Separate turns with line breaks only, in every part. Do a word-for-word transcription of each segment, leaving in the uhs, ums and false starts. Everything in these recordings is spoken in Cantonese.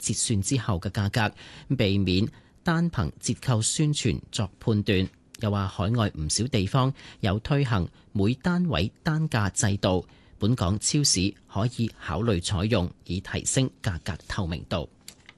折算之後嘅價格，避免單憑折扣宣傳作判斷。又話海外唔少地方有推行每單位單價制度，本港超市可以考慮採用，以提升價格透明度。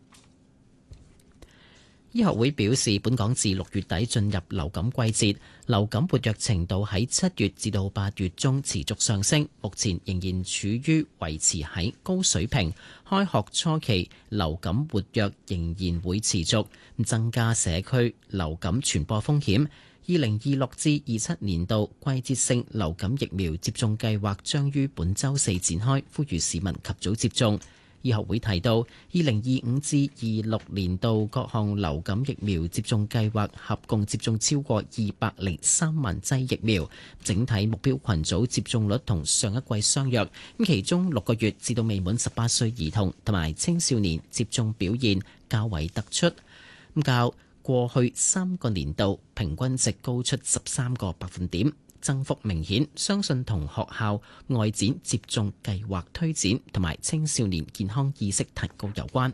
醫學會表示，本港自六月底進入流感季節，流感活躍程度喺七月至到八月中持續上升，目前仍然處於維持喺高水平。開學初期流感活躍仍然會持續，增加社區流感傳播風險。二零二六至二七年度季節性流感疫苗接種計劃將於本週四展開，呼籲市民及早接種。醫學會提到，二零二五至二六年度各項流感疫苗接種計劃合共接種超過二百零三萬劑疫苗，整體目標群組接種率同上一季相若。咁其中六個月至到未滿十八歲兒童同埋青少年接種表現較為突出，咁較過去三個年度平均值高出十三個百分點。增幅明顯，相信同學校外展接種計劃推展同埋青少年健康意識提高有關。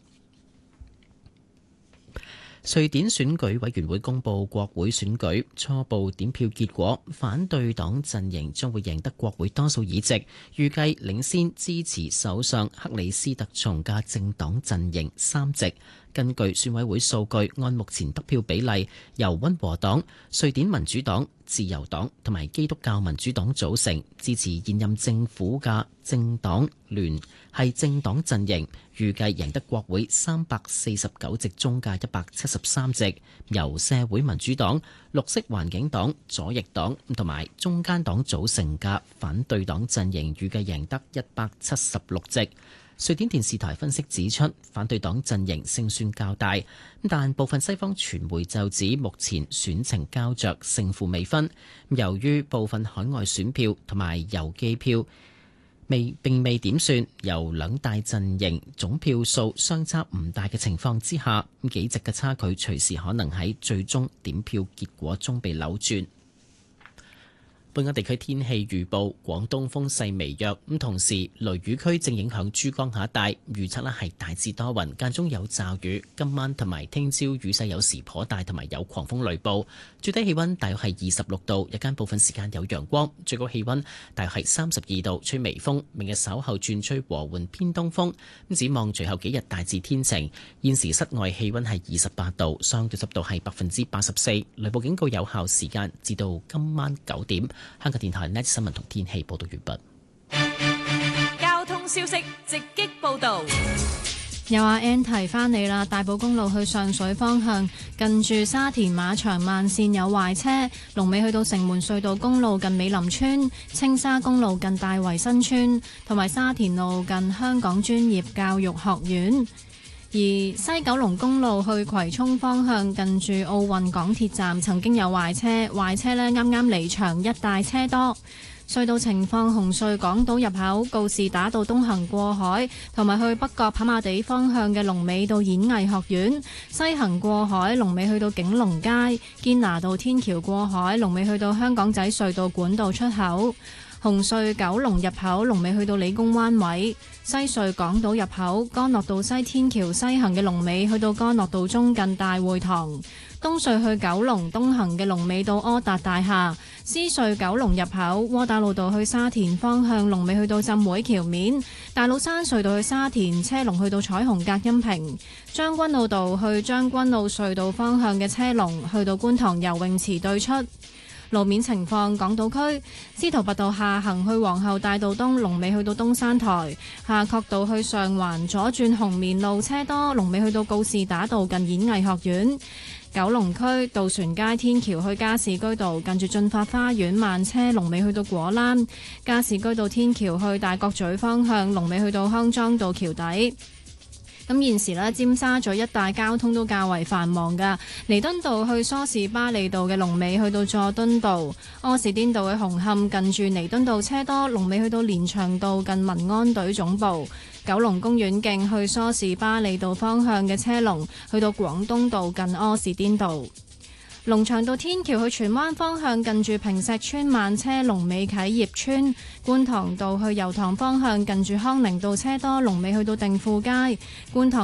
瑞典選舉委員會公布國會選舉初步點票結果，反對黨陣營將會贏得國會多數議席，預計領先支持首相克里斯特松嘅政黨陣營三席。根據選委會數據，按目前得票比例，由溫和黨、瑞典民主黨、自由黨同埋基督教民主黨組成，支持現任政府嘅政黨聯繫政黨陣營，預計贏得國會三百四十九席中嘅一百七十三席。由社會民主黨、綠色環境黨、左翼黨同埋中間黨組成嘅反對黨陣營，預計贏得一百七十六席。瑞典電視台分析指出，反對黨陣營勝算較大，但部分西方傳媒就指目前選情膠着，勝負未分。由於部分海外選票同埋郵寄票未並未點算，由兩大陣營總票數相差唔大嘅情況之下，幾席嘅差距隨時可能喺最終點票結果中被扭轉。本港地區天氣預報，廣東風勢微弱，咁同時雷雨區正影響珠江口一帶，預測咧係大致多雲，間中有驟雨。今晚同埋聽朝雨勢有時頗大，同埋有狂風雷暴。最低氣溫大約係二十六度，日間部分時間有陽光，最高氣溫大約係三十二度，吹微風。明日稍後轉吹和緩偏東風。咁展望隨後幾日大致天晴。現時室外氣溫係二十八度，相對濕度係百分之八十四，雷暴警告有效時間至到今晚九點。香港電台 Net 新聞同天氣報道完
畢。交通消息直擊報道。
有阿 Ann 提翻你啦，大埔公路去上水方向，近住沙田馬場慢線有壞車，龍尾去到城門隧道公路近美林村，青沙公路近大圍新村，同埋沙田路近香港專業教育學院。而西九龍公路去葵涌方向，近住奧運港鐵站曾經有壞車，壞車呢啱啱離場，一帶車多。隧道情況，紅隧港島入口告士打道東行過海，同埋去北角跑馬地方向嘅龍尾到演藝學院；西行過海龍尾去到景隆街，堅拿道天橋過海龍尾去到香港仔隧道管道出口。紅隧九龍入口龍尾去到理工灣位，西隧港島入口干諾道西天橋西行嘅龍尾去到干諾道中近大會堂，東隧去九龍東行嘅龍尾到柯達大廈，獅隧九龍入口窩打老道去沙田方向龍尾去到浸會橋面，大老山隧道去沙田車龍去到彩虹隔音屏，將軍澳道去將軍澳隧道方向嘅車龍去到觀塘游泳池對出。路面情況，港島區司徒拔道下行去皇后大道東龍尾去到東山台，夏慤道去上環左轉紅棉路車多，龍尾去到告士打道近演藝學院。九龍區渡船街天橋去加士居道近住進發花園慢車，龍尾去到果欄。加士居道天橋去大角咀方向龍尾去到康莊道橋底。咁現時呢，尖沙咀一帶交通都較為繁忙㗎。彌敦道去梳士巴利道嘅龍尾去到佐敦道，柯士甸道去紅磡近住彌敦道車多，龍尾去到連翔道近民安隊總部。九龍公園徑去梳士巴利道方向嘅車龍去到廣東道近柯士甸道。龍翔道天橋去荃灣方向近住坪石邨慢車，龍尾啟業邨。觀塘道去油塘方向近住康寧道車多，龍尾去到定富街。觀塘